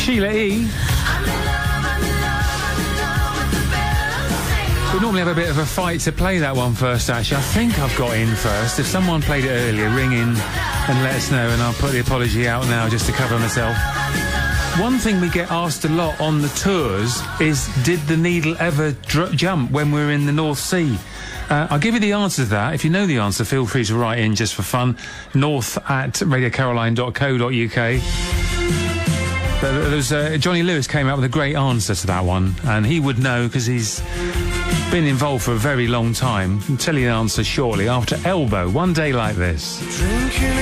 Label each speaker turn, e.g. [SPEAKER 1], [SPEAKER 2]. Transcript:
[SPEAKER 1] Sheila E. We normally have a bit of a fight to play that one first, actually. I think I've got in first. If someone played it earlier, ring in and let us know, and I'll put the apology out now just to cover myself. One thing we get asked a lot on the tours is, did the Needle ever jump when we were in the North Sea? I'll give you the answer to that. If you know the answer, feel free to write in just for fun. north@radiocaroline.co.uk. But Johnny Lewis came out with a great answer to that one, and he would know because he's been involved for a very long time. I'll tell you the answer shortly after Elbow, One Day Like This.